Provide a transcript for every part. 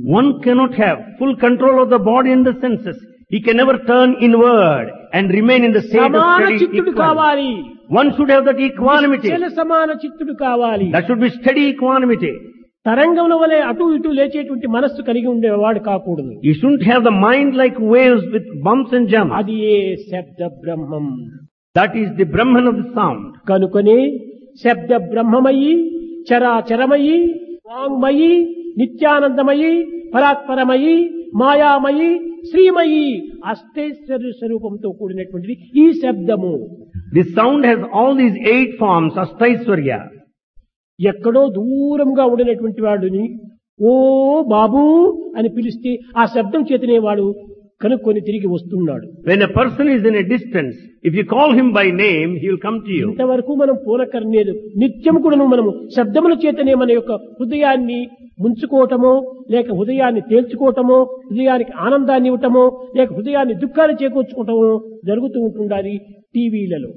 One cannot have full control of the body and the senses. He can never turn inward and remain in the state of సమాన steady చిత్తుడు equanimity. కావాలి. One should have that equanimity. నిశ్చల సమాన చిత్తుడు కావాలి. That should be steady equanimity. తరంగముల వలె అటు ఇటు లేచేటువంటి మనస్సు కలిగి ఉండేవాడు కాకూడదు. You shouldn't have the mind like waves with bumps and jumps. అది ఏ శబ్ద బ్రహ్మం. That is the Brahman of the sound. కనుకొని శబ్ద బ్రహ్మమయి, చరాచరమయి, వాంగ్మయి, నిత్యానందమయి, పరాత్పరమయి, మాయామయి, శ్రీమయి, అష్టైశ్వర్య స్వరూపంతో కూడినటువంటిది ఈ శబ్దము. This sound has all these 8 forms, Ashtaisvarya. ఎక్కడో దూరంగా ఉండినటువంటి వాడిని ఓ బాబూ అని పిలిస్తే ఆ శబ్దం చేతనే వాడు కనుక్కొని తిరిగి వస్తున్నాడు. When a person is in a distance, if you call him by name, he will come to you. ఇంతవరకు మనం పూనకర్లేదు. నిత్యం కూడా మనము శబ్దముల చేతనే మన యొక్క హృదయాన్ని ముంచుకోవటమో, లేక హృదయాన్ని తేల్చుకోవటమో, హృదయానికి ఆనందాన్ని ఇవ్వటమో, లేక హృదయాన్ని దుఃఖాన్ని చేకూర్చుకోవటమో జరుగుతూ ఉంటుండాలి టీవీలలో.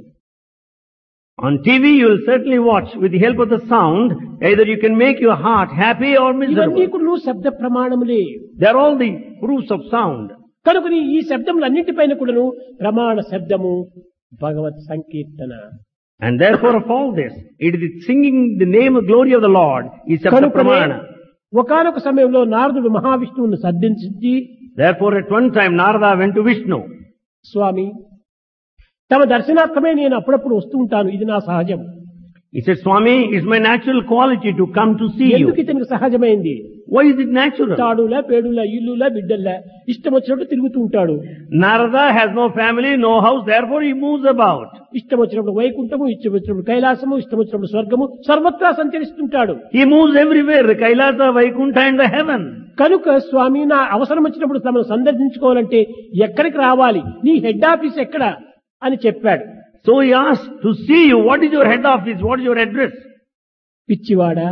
On TV, you will certainly watch with the help of the sound, either you can make your heart happy or ఇవన్నీ miserable. కూడా శబ్ద ప్రమాణములే. They are all the proofs of sound. కనుకని ఈ శబ్దములన్నింటిపైన కూడాను ప్రమాణ శబ్దము భగవత్ సంకీర్తన. And therefore of all this, it is singing the name of glory of the Lord is Sabda Pramana. ఒకానొక సమయంలో నారదుడు మహావిష్ణువును సంధించి, Therefore at one time Narada went to Vishnu. స్వామి తమ దర్శనార్థమే నేను అప్పుడప్పుడు వస్తూ ఉంటాను, ఇది నా సహజం. He said, Swami, it's my natural quality to come to see ఎందుకు you. ఇతనికి సహజమైంది? Why is it natural? తాడులా పేడులా ఇల్లులా బిడ్డల్లా ఇష్టం వచ్చినప్పుడు తిరుగుతూ ఉంటాడు. Narada has no family, no house, therefore he moves about. ఇష్టం వచ్చినప్పుడు వైకుంఠము, ఇష్టం వచ్చినప్పుడు కైలాసము, ఇష్టం వచ్చినప్పుడు స్వర్గము, సర్వత్రా సంచరిస్తుంటాడు. He moves everywhere, the Kailasa, Vaikuntha and the heaven. కనుక స్వామి నా అవసరం వచ్చినప్పుడు తమను సందర్శించుకోవాలంటే ఎక్కడికి రావాలి, నీ హెడ్ ఆఫీస్ ఎక్కడ అని చెప్పాడు. So he asked to see you, what is your head office, what is your address? పిచ్చివాడా,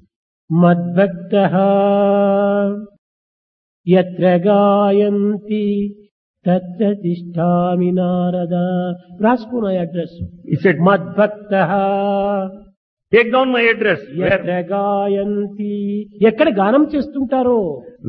మద్భక్తః యత్ర గాయంతి తత్ర తిష్ఠామి నారద. రాసుకున్న address. He said, మద్భక్తః take down my address, యత్ర గాయంతి, ఎక్కడ గానం చేస్తుంటారో,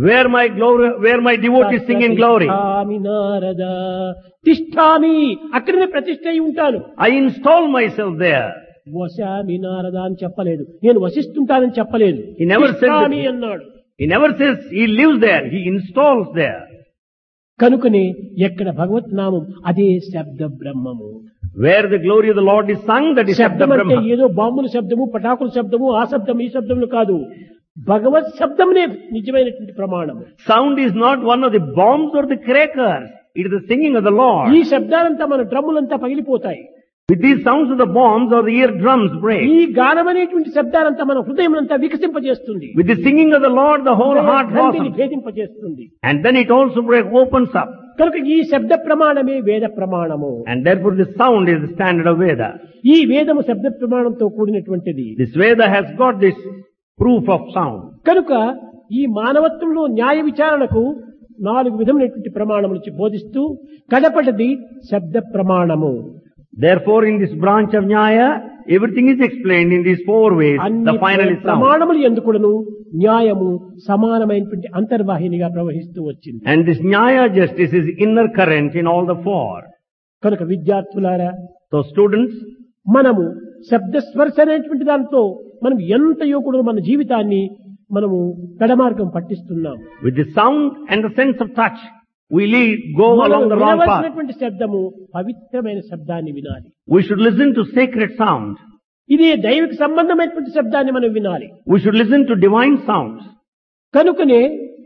where my devotees sing in glory. తిష్ఠామి Narada. తిష్ఠామి, అక్కడనే ప్రతిష్ఠ అయి ఉంటాను. I install myself there. వశామి Narada అని చెప్పలేదు, నేను వసిస్తుంటానని చెప్పలేదు. He never said that. తిష్ఠామి అన్నాడు. He never says he lives there, he installs there. కనుకనే ఎక్కడ భగవత్ నామం అదే శబ్ద బ్రహ్మము. Where the glory of the Lord is sung, that is Shabda శబ్దం అంటే Brahma. ఏదో బాంబుల శబ్దము, పటాకుల శబ్దము, ఆ శబ్దం ఈ శబ్దములు కాదు. భగవత్ శబ్దమునే నిజమైనటువంటి ప్రమాణము. Sound is not one of the bombs or the crackers. It is the singing of the Lord. ఈ శబ్దాలంతా మన డ్రమ్ములంతా పగిలిపోతాయి. With these sounds of the bombs or the eardrums break. ఈ గానం అనేటువంటి శబ్దాలంతా మన హృదయములంతా వికసింపజేస్తుంది. With the singing of the Lord, the whole heart గ్రంథిని blossoms. భేదింపజేస్తుంది. And then it also opens up. కనుక ఈ శబ్ద ప్రమాణమే వేద ప్రమాణము. And therefore the sound is the standard of Veda. ఈ వేదము శబ్ద ప్రమాణంతో కూడినటువంటిది. This Veda has got this proof of sound. కనుక ఈ మానవత్వంలో న్యాయ విచారణకు 4 విధమైనటువంటి ప్రమాణములు బోధిస్తూ కడపటిది శబ్ద ప్రమాణము. Therefore in this branch of Nyaya, everything is explained in these 4 ways. The final is sound. ప్రమాణములు ఎందుకును న్యాయము సమానమైనటువంటి అంతర్వాహినిగా ప్రవహిస్తూ వచ్చింది. And this Nyaya justice is inner current in all the 4. కనుక విద్యార్థులారా, So students, మనము శబ్ద స్పర్శ అనేటువంటి దాంతో మనం ఎంతయో కూడా మన జీవితాన్ని మనము పెడమార్గం పట్టిస్తున్నాం. with the sound and the sense of touch, we go along the wrong path. వినవలసినటువంటి శబ్దము పవిత్రమైన శబ్దాన్ని వినాలి. We should listen to sacred sound. ఇది దైవిక సంబంధమైనటువంటి శబ్దాన్ని మనం వినాలి. We should listen to divine sounds. కనుకనే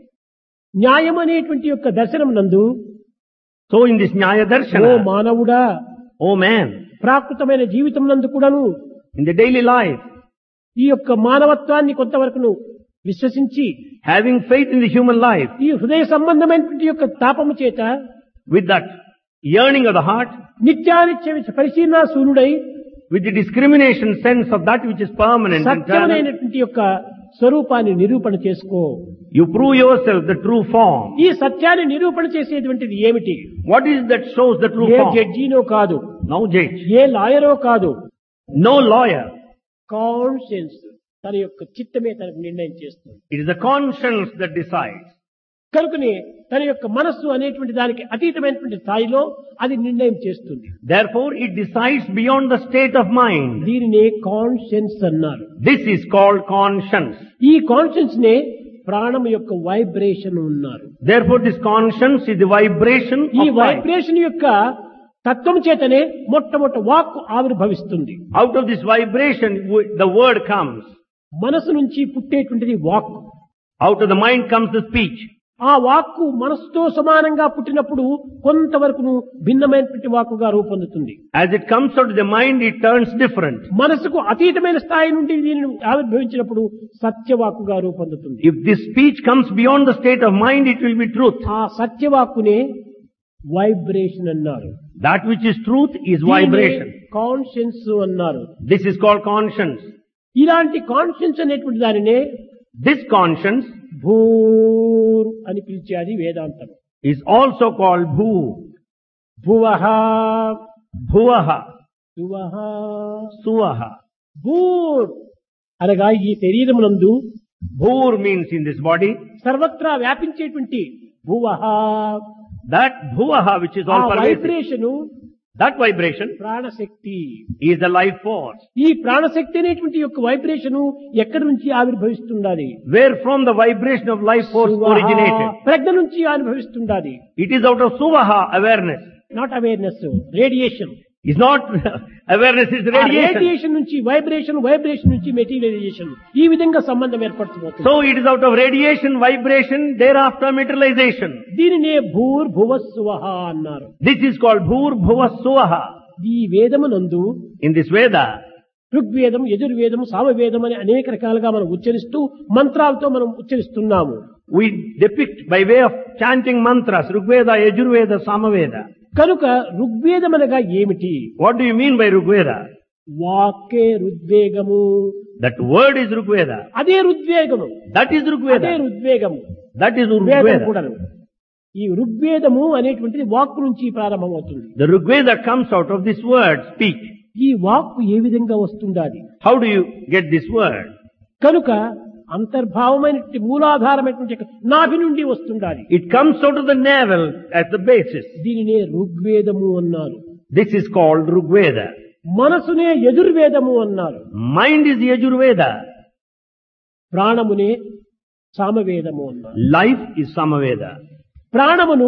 న్యాయం అనేటువంటి యొక్క దర్శనం నందు, So in this Nyaya oh Darshana, మానవుడా, oh man, ప్రాకృతమైన జీవితం నందు కూడాను in the daily life, ఈ యొక్క మానవత్వాన్ని కొంతవరకును విశ్వసించి, having faith in the human life, ఈ హృదయ సంబంధమైనటువంటి యొక్క తాపము చేత with that yearning of the heart, నిత్యానిత్య పరిశీలనా శూన్యుడై, with the discrimination sense of that which is permanent and eternal, సత్యమైనటువంటి యొక్క స్వరూపాన్ని నిరూపణ చేసుకో. you prove yourself the true form. ఈ సత్యాన్ని నిరూపణ చేసేటువంటిది ఏమిటి? What is that shows the true A form? జడ్జినో కాదు, No judge, ఏ లాయరో కాదు, no lawyer. కాన్షియన్స్. తన యొక్క చిత్తమే తనకు నిర్ణయం చేస్తుంది. It is the conscience that decides. కనుకనే తన యొక్క మనస్సు అనేటువంటి దానికి అతీతమైనటువంటి స్థాయిలో అది నిర్ణయం చేస్తుంది. Therefore, it decides beyond the state of mind. దీనినే కాన్షియన్స్ అన్నారు. This is called conscience. ఈ కాన్షియన్స్ నే ప్రాణం యొక్క వైబ్రేషన్ ఉన్నారు. Therefore, this conscience is the vibration ఈ of life. వైబ్రేషన్ యొక్క తత్వం చేతనే మొట్టమొదట వాక్కు ఆవిర్భవిస్తుంది. Out of this vibration, the word comes. మనసు నుంచి పుట్టేటువంటిది వాక్కు. Out of the mind comes the speech. ఆ వాక్కు మనసుతో సమానంగా పుట్టినప్పుడు కొంతవరకు భిన్నమైనటువంటి వాక్కుగా రూపొందుతుంది. As it comes out of the mind, it turns different. మనసుకు అతీతమైన స్థాయి నుండి దీనిని ఆవిర్భవించినప్పుడు సత్యవాక్కుగా రూపొందుతుంది. If this speech comes beyond the state of mind, it will be truth. ఆ సత్యవాక్కునే వైబ్రేషన్ అన్నారు. That which is truth is vibration. Conscience అన్నారు. This is called conscience. ఇలాంటి conscience అనేటువంటి దానినే This conscience భూర్ అని పిలిచేది వేదాంతం. is also called bhu. భువః Bhuvaha. సువః Suvaha. భూర్ అనగా ఈ శరీరమునందు Bhur means in this body. సర్వత్రా వ్యాపించేటువంటి భువః That bhuvaha which is ఆ all pervasive. Vibration That vibration ప్రాణశక్తి. is the life force. ఈ ప్రాణశక్తి అనేటువంటి యొక్క వైబ్రేషన్ ఎక్కడి నుంచి ఆవిర్భవిస్తుండాలి? Where from the vibration of life force originated. ప్రజ్ఞ నుంచి ఆవిర్భవిస్తుండాలి. It is out of suvaha, awareness. Not awareness, radiation. It's not awareness, it's radiation. Radiation నుంచి vibration, vibration నుంచి మెటీరియలైజేషన్, ఈ విధంగా సంబంధం ఏర్పడుతుంది. So it is out of radiation, vibration, thereafter materialization. దీనినే భూర్ భువస్సువః అన్నారు. This is called Bhur Bhuva Suvaha. ఈ వేదమునందు In this Veda, ఋగ్వేదం, యజుర్వేదం, సామవేదం అని అనేక రకాలుగా మనం ఉచ్చరిస్తూ మంత్రాలతో మనం ఉచ్చరిస్తున్నాము. we depict by way of chanting mantras, Rigveda, Yajurveda, Samaveda. కనుక ఋగ్వేదం అనగా ఏమిటి? What do you mean by Rigveda? వాక్కే రుద్వేగము. That word is Rigveda. అదే రుద్వేగము. That is అదే Rigveda. రుద్వేగము. That is వేదం Rigveda. కూడాను. ఈ ఋగ్వేదము అనేటువంటిది వాక్కు నుంచి ప్రారంభమవుతుంది. The Rigveda comes out of this word, speech. ఈ వాక్కు ఏ విధంగా వస్తుండాలి? How do you get this word? కనుక అంతర్భావమైనటువంటి మూలాధారమైనటువంటి నాభి నుండి వస్తుండాలి. It comes out of the navel as the basis. దీనినే ఋగ్వేదము అన్నారు. This is called Rigveda. మనసునే యజుర్వేదము అన్నారు. Mind is Yajurveda. ప్రాణమునే సామవేదము అన్నారు. Life is Samaveda. ప్రాణమును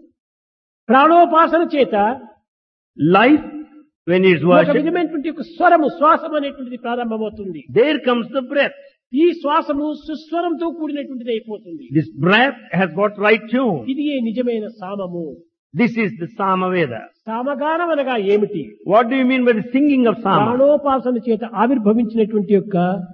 ప్రాణోపాసన చేత Life, when it is ఒక worshipped, విధమైనటువంటి ఒక స్వరము, శ్వాసం అనేటువంటిది ప్రారంభమవుతుంది. there comes the breath. ఈ శ్వాసము సుస్వరంతో కూడినటువంటిది అయిపోతుంది. This breath has got right tune. ఇది ఏ నిజమైన సామము. This is the Samaveda. సామగానం అనగా ఏమిటి? What do you mean by the singing of Sama? ప్రాణోపాసన చేత ఆవిర్భవించినటువంటి యొక్క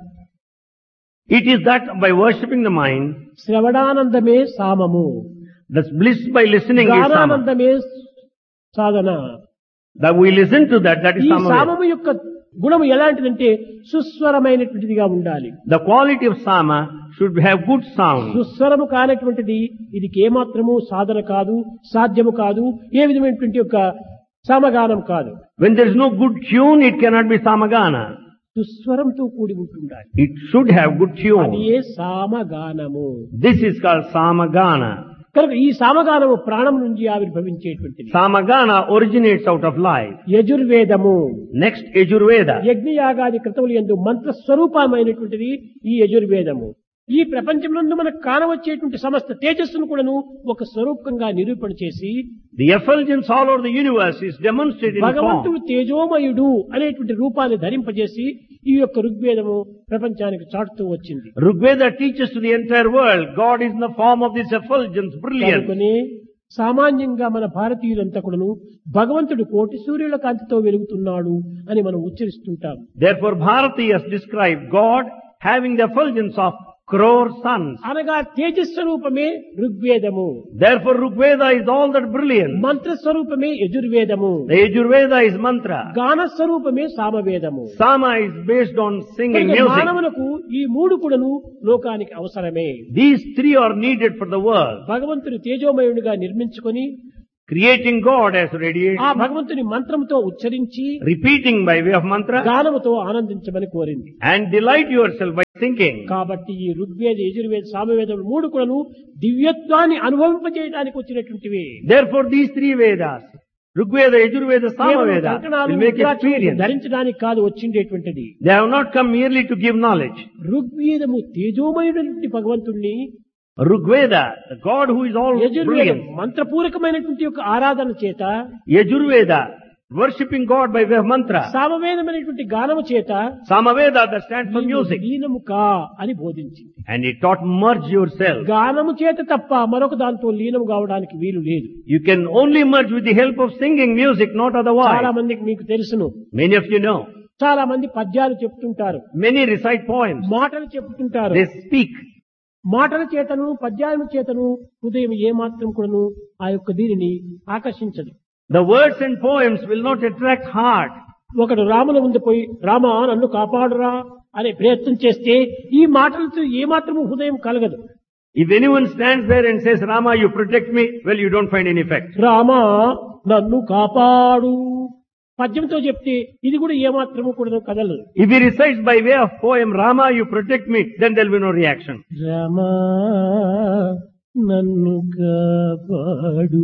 It is that by worshipping the mind, శ్రవణానందమే సామము, the bliss by listening is Sama. గానానందమే Sadhana. That we listen to that, that is ఈ Samaveda. సామము యొక్క గుణము ఎలాంటిదంటే సుస్వరమైనటువంటిదిగా ఉండాలి. The quality of Sama should have good sound. సుస్వరము కానటువంటిది ఇది ఏమాత్రము సాధన కాదు, సాధ్యము కాదు, ఏ విధమైనటువంటి యొక్క సామగానం కాదు. When there is no good tune, it cannot be Samagana. సుస్వరంతో కూడి ఉంటుండాలి. It should have good అది tune. A సామగానము. This is called Samagana. కనుక ఈ సామగానము ప్రాణం నుంచి ఆవిర్భవించేటువంటిది. Samagana originates out of life. యజుర్వేదము Next, Yajurveda. యజ్ఞయాగాది క్రతువులు యందు మంత్ర స్వరూపమైనటువంటిది ఈ యజుర్వేదము. ఈ ప్రపంచంలో మనకు కానవచ్చేటువంటి సమస్త తేజస్సును కూడాను ఒక స్వరూపంగా నిరూపణ చేసి The effulgence all over the universe is demonstrated in భగవంతుడు form. తేజోమయుడు అనేటువంటి రూపాన్ని ధరింపజేసి ఈ యొక్క ఋగ్వేదము ప్రపంచానికి చాటుతూ వచ్చింది. Rigveda teaches to the entire world, God is in the form of this effulgence, brilliance. కనుకనే సామాన్యంగా మన భారతీయులంతా కూడాను భగవంతుడు కోటి సూర్యుల కాంతితో వెలుగుతున్నాడు అని మనం ఉచ్చరిస్తుంటాం. Therefore, Bharatiyas describe God having the effulgence of crore suns. అనగా తేజస్వరూపమే ఋగ్వేదము, Therefore, Rigveda is all that brilliant. మంత్రస్వరూపమే యజుర్వేదము, The Yajurveda is mantra. గానస్వరూపమే సామవేదము. Sama is based on singing కనుక music. మానవులకు ఈ మూడు కూడాను లోకానికి అవసరమే. These three are needed for the world. భగవంతుడు తేజోమయుడిగా నిర్మించుకొని Creating God as ఆ radiation, భగవంతుని మంత్రంతో ఉచ్చరించి repeating by way of mantra, గానముతో ఆనందించమని కోరింది. and delight yourself by singing. కాబట్టి ఈ ఋగ్వేద యజుర్వేద సామవేదములు మూడు కూడాను దివ్యత్వాన్ని అనుభవింపజేయడానికి వచ్చినటువంటివి. Therefore these three Vedas, Rigveda, Yajurveda, కేవలం Samaveda, కంకణాలు, will make రుద్రాక్షలు experience. ధరించడానికి కాదు వచ్చిండేటువంటిది. They have not come merely to give knowledge. ఋగ్వేదము తేజోమయుడైనటువంటి భగవంతుణ్ణి, Rigveda, the God who is all యజుర్వేదం brilliant. మంత్రపూర్వకమైనటువంటి యొక్క ఆరాధన చేత, Yajurveda, worshipping God by way of mantra. సామవేదమైనటువంటి గానము చేత Samaveda, that stands for music. లీనము కా అని బోధించింది. And it taught merge yourself. గానము చేత తప్ప మరొక దాంతో లీనము కావడానికి వీలు లేదు. You can only merge with the help of singing music, not చాలా otherwise. మందికి మీకు తెలుసును, Many of you know. చాలా మంది పద్యాలు చెప్తుంటారు, Many recite poems. మాటలు చెప్తుంటారు. They speak. మాటల చేతను పద్యాల చేతను హృదయం ఏమాత్రం కూడాను ఆ యొక్క దీనిని ఆకర్షించదు. The words and poems will not attract heart. ఒకడు రాముల ముందు పోయి రామా నన్ను కాపాడురా అనే ప్రయత్నం చేస్తే ఈ మాటలతో ఏమాత్రము హృదయం కలగదు. If anyone stands there and says, Rama, you protect me, well, you don't find any effect. Rama నన్ను కాపాడు పద్యంతో చెప్తే ఇది కూడా ఏమాత్రము కూడా కదలదు. If he recites by way of poem, Rama, you protect me, then there will be no reaction. Rama నన్ను కాపాడు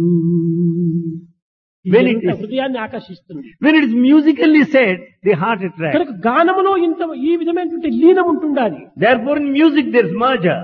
When it ఇది is- హృదయాన్ని ఆకర్షిస్తుంది. When it is musically said, the heart attracts. కనుక గానములో ఇంత ఈ విధమైనటువంటి లీనం ఉంటుండాలి. Therefore in music there is merger.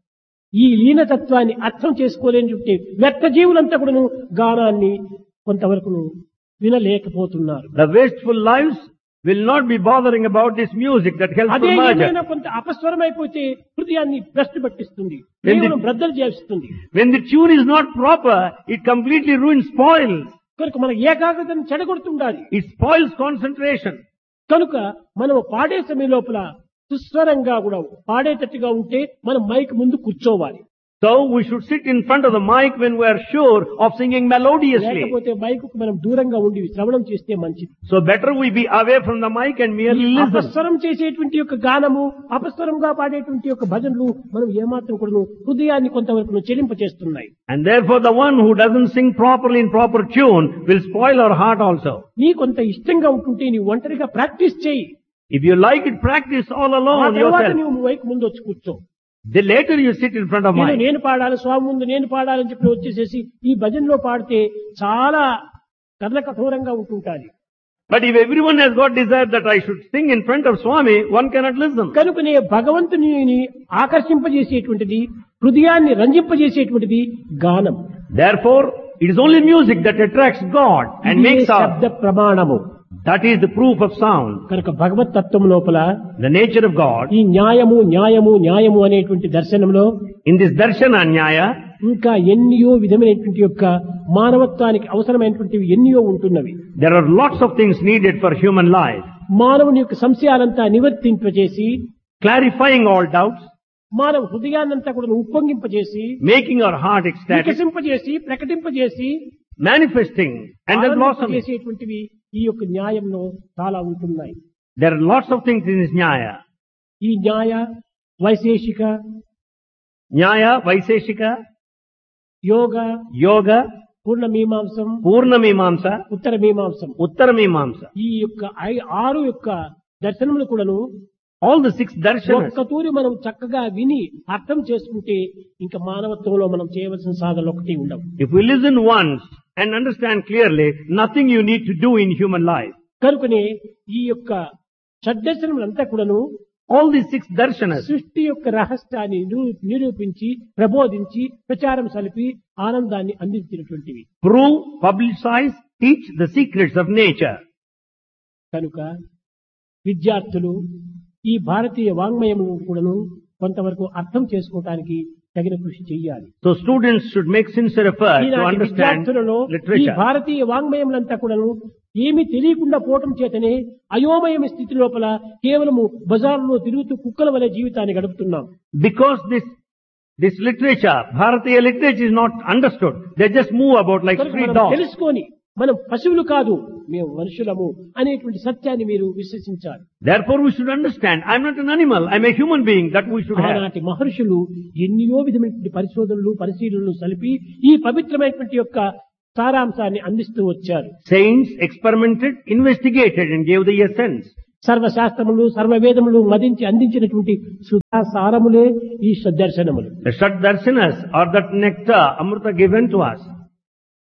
ఈ లీనతత్వాన్ని అర్థం చేసుకోలేని వ్యర్థ జీవులంతా కూడాను గానాన్ని కొంతవరకు వినలేకపోతున్నారు. The wasteful lives will not be bothering about this music that helps అదే for merger. ఏమైనా కొంత అపస్వరమైపోతే హృదయాన్ని భ్రష్టు పట్టిస్తుంది, When the- కేవలం బ్రద్దలు చేస్తుంది. When the tune is not proper, it completely ruins, spoils. కనుక మన ఏకాగ్రతను చెడగొడుతుండాలి. It spoils concentration. కనుక మనం పాడే సమయం లోపల సుస్వరంగా కూడా పాడేటట్టుగా ఉంటే మనం మైక్ ముందు కూర్చోవాలి. So we should sit in front of the mic when we are sure of singing melodiously. లేకపోతే మైక్ మనం దూరంగా ఉండి శ్రవణం చేస్తే మంచిది. So better we be away from the mic and merely listen. అపస్వరం చేసేటువంటి యొక్క గానము, అపస్వరంగా పాడేటువంటి యొక్క భజనలు మనం ఏమాత్రం కూడా హృదయాన్ని కొంతవరకు చెలింపచేస్తున్నాయి. And therefore the one who doesn't sing properly in proper tune will spoil our heart also. నీ కొంత ఇష్టంగా ఉంటుంటే నీ ఒంటరిగా ప్రాక్టీస్ చేయి. If you like it, practice all ఆ alone తర్వాత yourself. నువ్వు మైక్ ముందు వచ్చి కూర్చో. The later you sit in front of mic. నేను పాడాలి, స్వామి ముందు నేను పాడాలని చెప్పి వచ్చేసేసి ఈ భజనలో పాడితే చాలా కర్ణ కఠోరంగా ఉంటుంటాది. But if everyone has got desire that I should sing in front of Swami, one cannot listen. కనుకనే భగవంతుని ఆకర్షింపజేసేటువంటిది, హృదయాన్ని రంజింపజేసేటువంటిది గానం. Therefore, it is only music that attracts God and ఇదే makes శబ్ద our, ప్రమాణము. that is the proof of sound. కనుక భగవత్ తత్వం లోపల The nature of God, ఈ న్యాయము న్యాయము న్యాయము అనేటువంటి దర్శనంలో in this darshana nyaya, ఇంకా ఎన్నియో విధమైనటువంటి యొక్క మానవత్వానికి అవసరమైనటువంటివి ఎన్నియో ఉంటున్నవి. there are lots of things needed for human life. మానవుని యొక్క సంశయాలంతా నివర్తింపజేసి, Clarifying all doubts, మానవ హృదయాన్నంతా కూడా ఉప్పొంగింపజేసి, making our heart ecstatic, వికసింపజేసి, ప్రకటింపజేసి, manifesting and then blossoming. చేసేటువంటివి ఈ యొక్క న్యాయంలో చాలా ఉంటున్నాయి. There are lots of things in this nyaya. ఈ న్యాయ వైశేషిక, Nyaya, Vaiseshika, యోగ, Yoga, పూర్ణ మీమాంసం, Purna Mimamsa, ఉత్తర మీమాంసం, Uttara Mimamsa. ఈ యొక్క 6 యొక్క దర్శనములు కూడాను All the 6 darshanas. ఒక్కతూరి మనం చక్కగా విని అర్థం చేసుకుంటే ఇంకా మానవత్వంలో మనం చేయవలసిన సాధనలు ఒకటి ఉండవు. If we listen once and understand clearly, nothing you need to do in human life. కనుకనే ఈ యొక్క షడ్దర్శనములంతా కూడాను All these 6 darshanas సృష్టి యొక్క రహస్యాన్ని నిరూపించి, ప్రబోధించి, ప్రచారం సలిపి ఆనందాన్ని అందించినటువంటివి. prove, publicize, teach the secrets of nature. కనుక విద్యార్థులు ఈ భారతీయ వాంగ్మయమును కూడాను కొంతవరకు అర్థం చేసుకోవటానికి తగిన కృషి చేయాలి. So students should make sincere effort to ఈనాటి understand విద్యార్థులలో ఈ literature. భారతీయ వాంగ్మయములంతా కూడాను ఏమి తెలియకుండా పోవటం చేతనే అయోమయ స్థితి లోపల కేవలము బజార్లో తిరుగుతూ కుక్కల వలె జీవితాన్ని గడుపుతున్నాం. Because this literature, Bharatiya literature is not understood. They just move about like కనుక free మనం dogs. తెలుసుకొని మనం పశువులు కాదు, మేము మనుషులము అనేటువంటి సత్యాన్ని మీరు విశ్వసించాలి. Therefore we should understand, I'm not an animal, I'm a human being, that we should have. ఆనాటి మహర్షులు ఎన్నో విధమైనటువంటి పరిశోధనలు, పరిశీలనలు సలిపి ఈ పవిత్రమైనటువంటి యొక్క సారాంశాన్ని అందిస్తూ వచ్చారు. Saints experimented, investigated and gave the essence. సర్వశాస్త్రములు సర్వవేదములు మదించి అందించినటువంటి సుధా సారములే ఈ సద్దర్శనములు. The Shad Darshanas are that nectar, Amrita given to us.